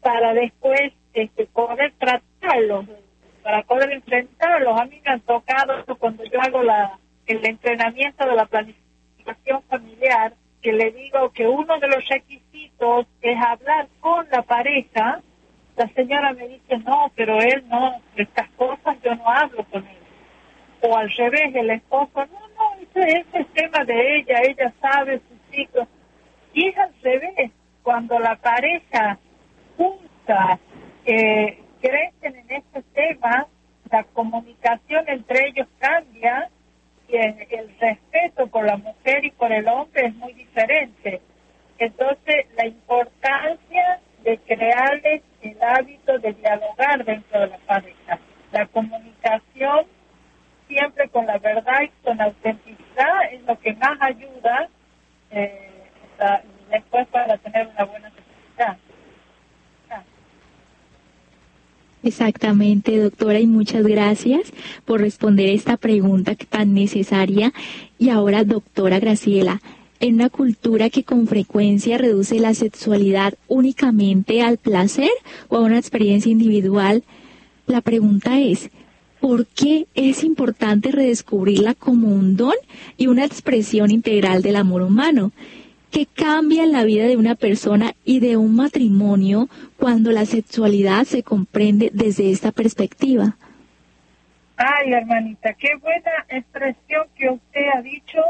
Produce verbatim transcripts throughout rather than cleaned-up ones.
para después este, poder tratarlos, para poder enfrentarlos. A mí me han tocado cuando yo hago la el entrenamiento de la planificación familiar, que le digo que uno de los requisitos es hablar con la pareja. La señora me dice, no, pero él no, estas cosas yo no hablo con él. O al revés, el esposo, no, no, ese, ese es tema de ella, ella sabe sus ciclos. Y es al revés, cuando la pareja junta, eh, crecen en este tema, la comunicación entre ellos cambia y el, el respeto por la mujer y por el hombre es muy diferente. Entonces, la importancia de crearles el hábito de dialogar dentro de la pareja. La comunicación siempre con la verdad y con la autenticidad es lo que más ayuda eh, a, después para tener una buena felicidad. Exactamente, doctora, y muchas gracias por responder esta pregunta tan necesaria. Y ahora, doctora Graciela, en una cultura que con frecuencia reduce la sexualidad únicamente al placer o a una experiencia individual, la pregunta es, ¿por qué es importante redescubrirla como un don y una expresión integral del amor humano? ¿Qué cambia en la vida de una persona y de un matrimonio cuando la sexualidad se comprende desde esta perspectiva? Ay, hermanita, qué buena expresión que usted ha dicho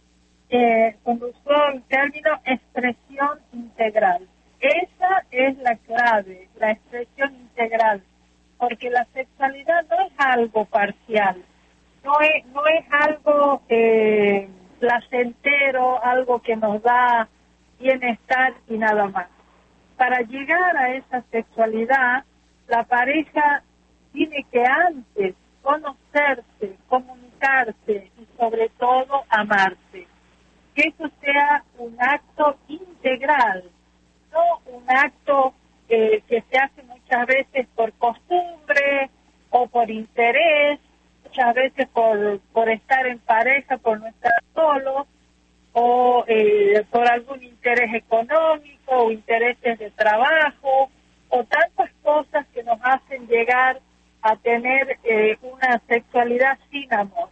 eh, cuando usó el término expresión integral. Esa es la clave, la expresión integral, porque la sexualidad no es algo parcial, no es, no es algo eh, placentero, algo que nos da bienestar y nada más. Para llegar a esa sexualidad, la pareja tiene que antes conocerse, comunicarse y sobre todo amarse. Que eso sea un acto integral, no un acto eh, que se hace muchas veces por costumbre o por interés, muchas veces por, por estar en pareja, por no estar solo, o eh, por algún interés económico o intereses de trabajo, o tantas cosas que nos hacen llegar a tener eh, una sexualidad sin amor.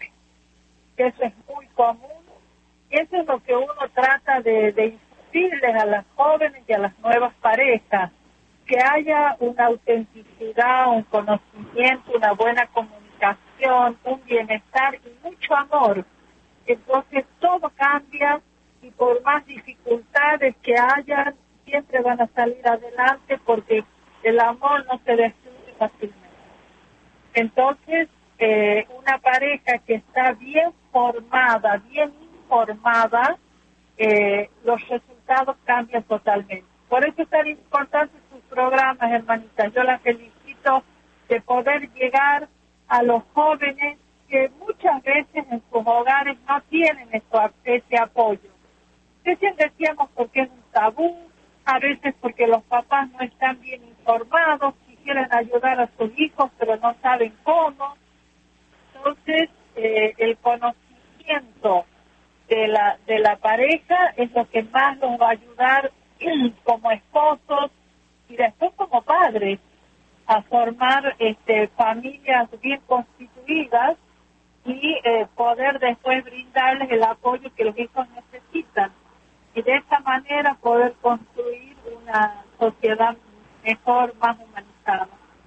Eso es muy común. Eso es lo que uno trata de, de infundirles a las jóvenes y a las nuevas parejas, que haya una autenticidad, un conocimiento, una buena comunicación, un bienestar y mucho amor. Entonces todo cambia y por más dificultades que haya, siempre van a salir adelante porque el amor no se destruye fácilmente. Entonces, eh, una pareja que está bien formada, bien informada, eh, los resultados cambian totalmente. Por eso es tan importante sus programas, hermanitas. Yo las felicito de poder llegar a los jóvenes que muchas veces en sus hogares no tienen eso, ese apoyo. Recién decíamos porque es un tabú, a veces porque los papás no están bien informados, quisieran ayudar a sus hijos pero no saben cómo. Entonces, eh, el conocimiento de la de la pareja es lo que más nos va a ayudar como esposos y después como padres a formar este, familias bien constituidas y eh, poder después brindarles el apoyo que los hijos necesitan y de esta manera poder construir una sociedad mejor, más humanizada.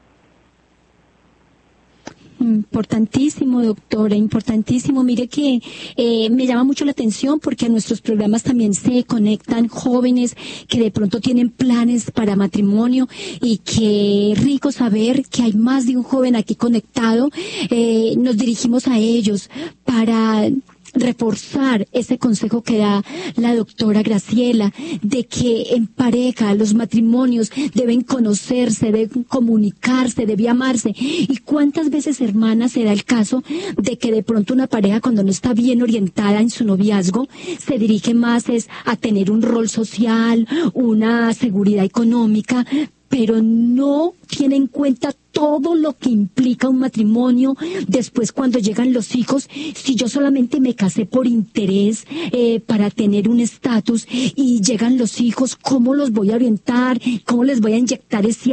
Importantísimo, doctora, importantísimo. Mire que eh, me llama mucho la atención porque a nuestros programas también se conectan jóvenes que de pronto tienen planes para matrimonio y qué rico saber que hay más de un joven aquí conectado. Eh, nos dirigimos a ellos para reforzar ese consejo que da la doctora Graciela, de que en pareja los matrimonios deben conocerse, deben comunicarse, deben amarse. ¿Y cuántas veces, hermanas, se da el caso de que de pronto una pareja, cuando no está bien orientada en su noviazgo, se dirige más es a tener un rol social, una seguridad económica, pero no tiene en cuenta todo lo que implica un matrimonio? Después, cuando llegan los hijos, si yo solamente me casé por interés, eh, para tener un estatus, y llegan los hijos, ¿cómo los voy a orientar? ¿Cómo les voy a inyectar ese